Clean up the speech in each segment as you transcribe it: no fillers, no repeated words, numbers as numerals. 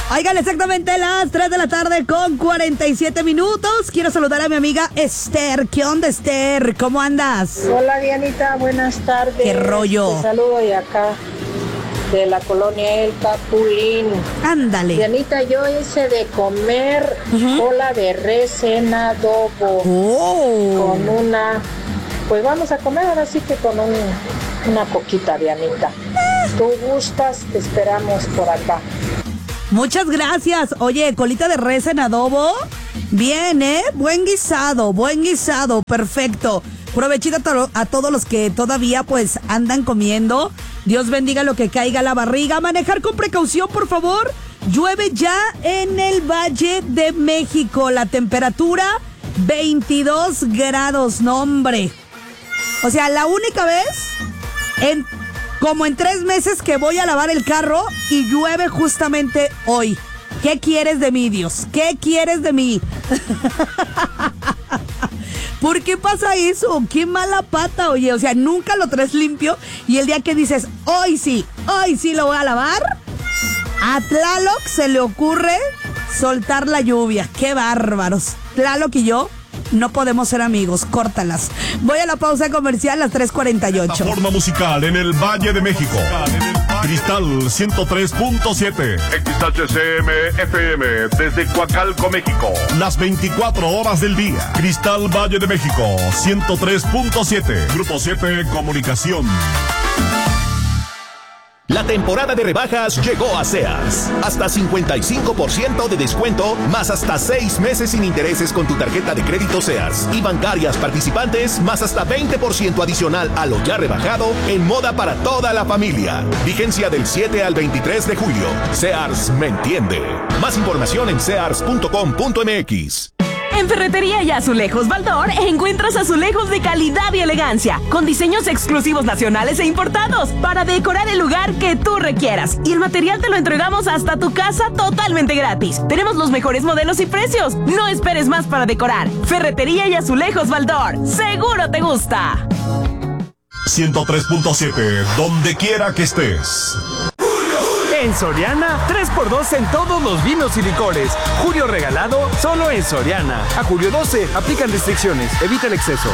Oigan, exactamente las 3 de la tarde con 47 minutos. Quiero saludar a mi amiga Esther. ¿Qué onda, Esther? ¿Cómo andas? Hola, Dianita. Buenas tardes. ¿Qué rollo? Te saludo de acá, de la colonia El Capulín. Ándale. Dianita, yo hice de comer cola de res en adobo. Con una... Pues vamos a comer ahora sí que con una coquita, Dianita. Tú gustas, te esperamos por acá. Muchas gracias. Oye, colita de res en adobo. Bien, buen guisado, perfecto. Provechito a todos los que todavía pues andan comiendo. Dios bendiga lo que caiga a la barriga. Manejar con precaución, por favor. Llueve ya en el Valle de México. La temperatura 22 grados, no hombre. O sea, la única vez como en 3 meses que voy a lavar el carro y llueve justamente hoy. ¿Qué quieres de mí, Dios? ¿Qué quieres de mí? ¿Por qué pasa eso? ¡Qué mala pata, oye! O sea, nunca lo traes limpio y el día que dices, hoy sí lo voy a lavar, a Tlaloc se le ocurre soltar la lluvia. ¡Qué bárbaros! Tlaloc y yo no podemos ser amigos, córtalas. Voy a la pausa comercial a las 3:48. Plataforma musical en el Valle de México. Cristal 103.7. XHCM FM desde Coacalco, México. Las 24 horas del día. Cristal Valle de México 103.7. Grupo 7 Comunicación. La temporada de rebajas llegó a Sears. Hasta 55% de descuento, más hasta 6 meses sin intereses con tu tarjeta de crédito Sears. Y bancarias participantes, más hasta 20% adicional a lo ya rebajado en moda para toda la familia. Vigencia del 7 al 23 de julio. Sears me entiende. Más información en sears.com.mx. En Ferretería y Azulejos Baldor encuentras azulejos de calidad y elegancia, con diseños exclusivos nacionales e importados, para decorar el lugar que tú requieras. Y el material te lo entregamos hasta tu casa totalmente gratis. Tenemos los mejores modelos y precios. No esperes más para decorar. Ferretería y Azulejos Baldor. ¡Seguro te gusta! 103.7, donde quiera que estés. En Soriana, 3x2 en todos los vinos y licores. Julio regalado, solo en Soriana. A julio 12, aplican restricciones. Evita el exceso.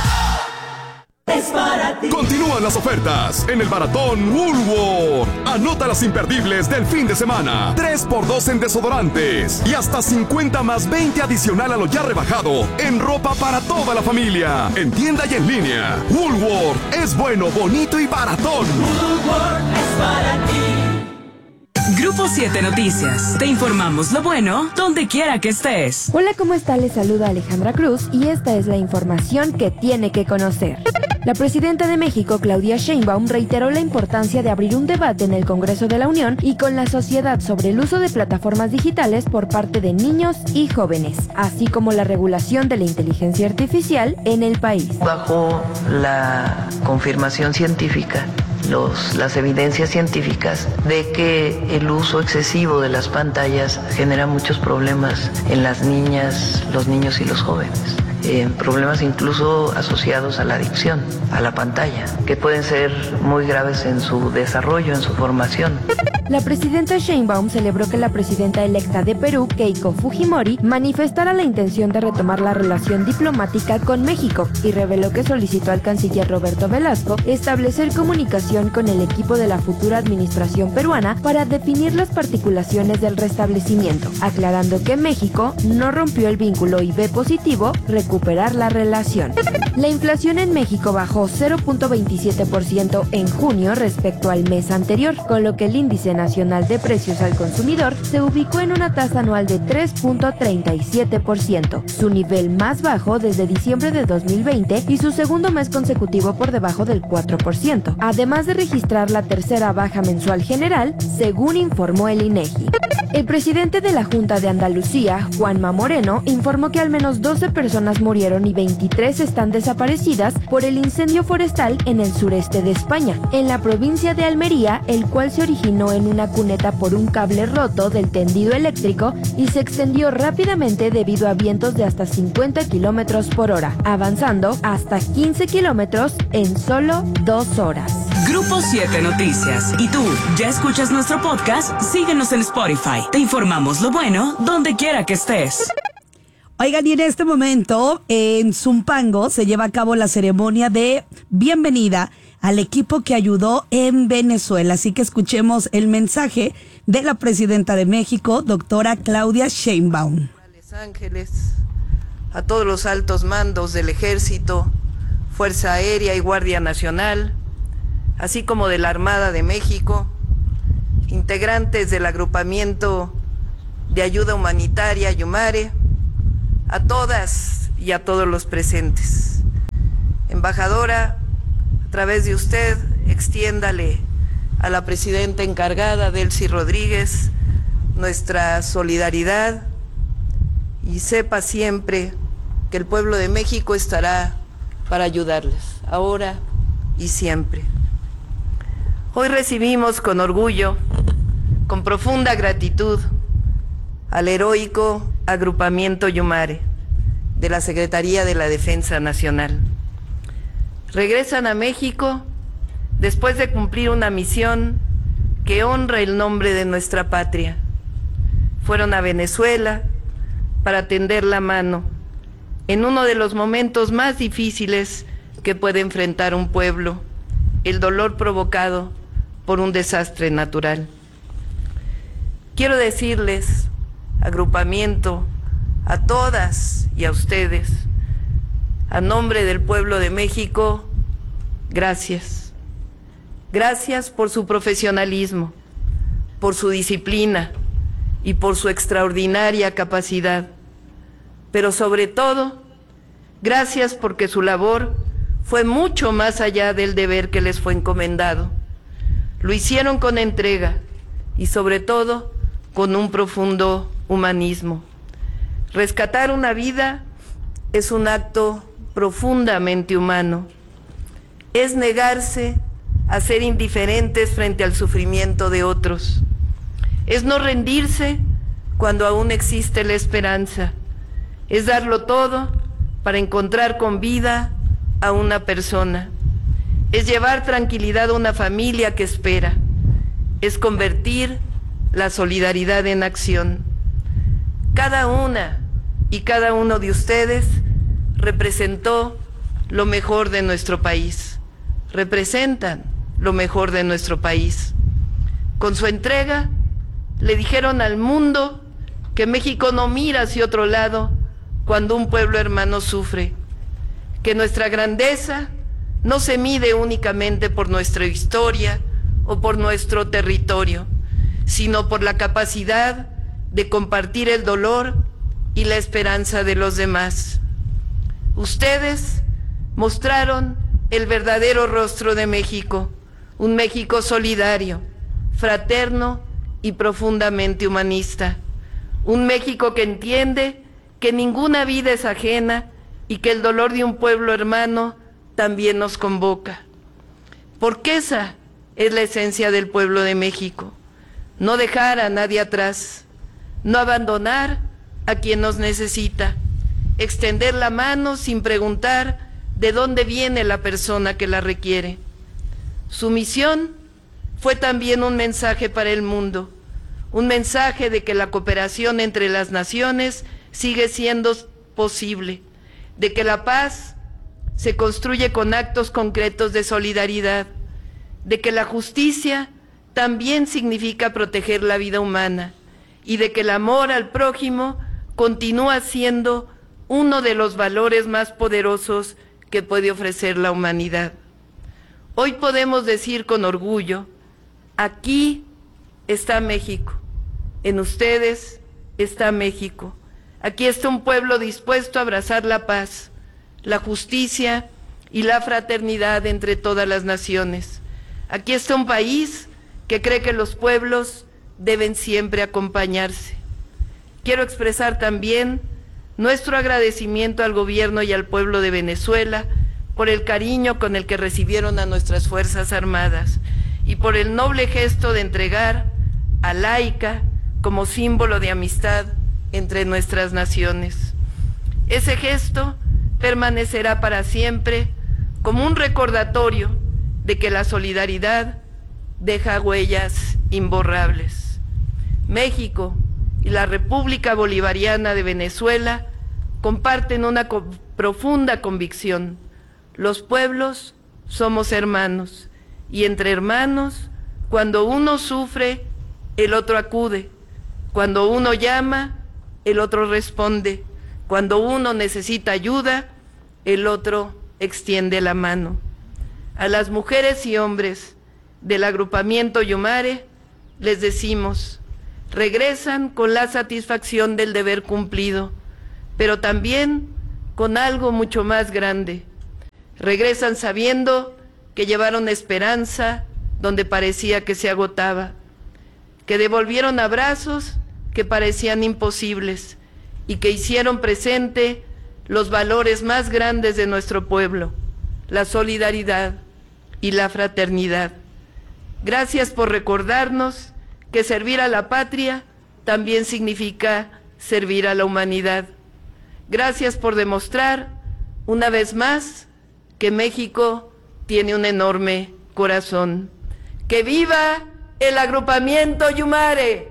Es para ti. Continúan las ofertas en el Maratón Woolworth. Anota las imperdibles del fin de semana. 3x2 en desodorantes y hasta 50 más 20 adicional a lo ya rebajado en ropa para toda la familia. En tienda y en línea. Woolworth es bueno, bonito y baratón. Woolworth es para ti. Grupo 7 Noticias. Te informamos lo bueno donde quiera que estés. Hola, ¿cómo está? Les saluda Alejandra Cruz y esta es la información que tiene que conocer. La presidenta de México, Claudia Sheinbaum, reiteró la importancia de abrir un debate en el Congreso de la Unión y con la sociedad sobre el uso de plataformas digitales por parte de niños y jóvenes, así como la regulación de la inteligencia artificial en el país. Bajo la confirmación científica, las evidencias científicas de que el uso excesivo de las pantallas genera muchos problemas en las niñas, los niños y los jóvenes. Problemas incluso asociados a la adicción, a la pantalla, que pueden ser muy graves en su desarrollo, en su formación. La presidenta Sheinbaum celebró que la presidenta electa de Perú, Keiko Fujimori, manifestara la intención de retomar la relación diplomática con México y reveló que solicitó al canciller Roberto Velasco establecer comunicación con el equipo de la futura administración peruana para definir las particulaciones del restablecimiento, aclarando que México no rompió el vínculo y ve positivo recuperar la relación. La inflación en México bajó 0.27% en junio respecto al mes anterior, con lo que el índice nacional de precios al consumidor se ubicó en una tasa anual de 3.37%, su nivel más bajo desde diciembre de 2020 y su segundo mes consecutivo por debajo del 4%, además de registrar la tercera baja mensual general, según informó el INEGI. El presidente de la Junta de Andalucía, Juanma Moreno, informó que al menos 12 personas murieron y 23 están desaparecidas por el incendio forestal en el sureste de España, en la provincia de Almería, el cual se originó en una cuneta por un cable roto del tendido eléctrico y se extendió rápidamente debido a vientos de hasta 50 kilómetros por hora, avanzando hasta 15 kilómetros en solo 2 horas. Grupo 7 Noticias. ¿Y tú, ya escuchas nuestro podcast? Síguenos en Spotify. Te informamos lo bueno donde quiera que estés. Oigan, y en este momento en Zumpango se lleva a cabo la ceremonia de bienvenida al equipo que ayudó en Venezuela. Así que escuchemos el mensaje de la presidenta de México, doctora Claudia Sheinbaum. Los Ángeles, a todos los altos mandos del Ejército, Fuerza Aérea y Guardia Nacional, así como de la Armada de México, integrantes del agrupamiento de ayuda humanitaria Yumare, a todas y a todos los presentes. Embajadora, a través de usted, extiéndale a la presidenta encargada, Delcy Rodríguez, nuestra solidaridad y sepa siempre que el pueblo de México estará para ayudarles, ahora y siempre. Hoy recibimos con orgullo, con profunda gratitud, al heroico agrupamiento Yumare de la Secretaría de la Defensa Nacional. Regresan a México después de cumplir una misión que honra el nombre de nuestra patria. Fueron a Venezuela para tender la mano en uno de los momentos más difíciles que puede enfrentar un pueblo, el dolor provocado por un desastre natural. Quiero decirles, agrupamiento, a todas y a ustedes, a nombre del pueblo de México, gracias. Gracias por su profesionalismo, por su disciplina y por su extraordinaria capacidad. Pero sobre todo, gracias porque su labor fue mucho más allá del deber que les fue encomendado. Lo hicieron con entrega y sobre todo con un profundo humanismo. Rescatar una vida es un acto profundamente humano. Es negarse a ser indiferentes frente al sufrimiento de otros. Es no rendirse cuando aún existe la esperanza. Es darlo todo para encontrar con vida a una persona. Es llevar tranquilidad a una familia que espera. Es convertir la solidaridad en acción. Cada una y cada uno de ustedes representó lo mejor de nuestro país. Representan lo mejor de nuestro país. Con su entrega le dijeron al mundo que México no mira hacia otro lado cuando un pueblo hermano sufre, que nuestra grandeza no se mide únicamente por nuestra historia o por nuestro territorio, sino por la capacidad de compartir el dolor y la esperanza de los demás. Ustedes mostraron el verdadero rostro de México, un México solidario, fraterno y profundamente humanista, un México que entiende que ninguna vida es ajena y que el dolor de un pueblo hermano también nos convoca. Porque esa es la esencia del pueblo de México, no dejar a nadie atrás, no abandonar a quien nos necesita, extender la mano sin preguntar de dónde viene la persona que la requiere. Su misión fue también un mensaje para el mundo, un mensaje de que la cooperación entre las naciones sigue siendo posible, de que la paz se construye con actos concretos de solidaridad, de que la justicia también significa proteger la vida humana y de que el amor al prójimo continúa siendo uno de los valores más poderosos que puede ofrecer la humanidad. Hoy podemos decir con orgullo, aquí está México, en ustedes está México. Aquí está un pueblo dispuesto a abrazar la paz, la justicia y la fraternidad entre todas las naciones. Aquí está un país que cree que los pueblos deben siempre acompañarse. Quiero expresar también nuestro agradecimiento al gobierno y al pueblo de Venezuela por el cariño con el que recibieron a nuestras Fuerzas Armadas y por el noble gesto de entregar a Laica como símbolo de amistad entre nuestras naciones. Ese gesto permanecerá para siempre como un recordatorio de que la solidaridad deja huellas imborrables. México y la República Bolivariana de Venezuela comparten una profunda convicción. Los pueblos somos hermanos, y entre hermanos, cuando uno sufre, el otro acude. Cuando uno llama, el otro responde. Cuando uno necesita ayuda, el otro extiende la mano. A las mujeres y hombres del agrupamiento Yumare les decimos, regresan con la satisfacción del deber cumplido, pero también con algo mucho más grande. Regresan sabiendo que llevaron esperanza donde parecía que se agotaba, que devolvieron abrazos que parecían imposibles y que hicieron presente los valores más grandes de nuestro pueblo, la solidaridad y la fraternidad. Gracias por recordarnos que servir a la patria también significa servir a la humanidad. Gracias por demostrar, una vez más, que México tiene un enorme corazón. ¡Que viva el agrupamiento Yumare!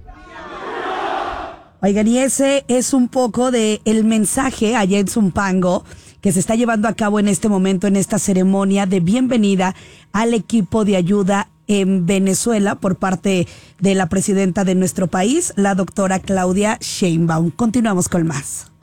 Oigan, y ese es un poco de el mensaje allá en Zumpango que se está llevando a cabo en este momento, en esta ceremonia de bienvenida al equipo de ayuda en Venezuela por parte de la presidenta de nuestro país, la doctora Claudia Sheinbaum. Continuamos con más.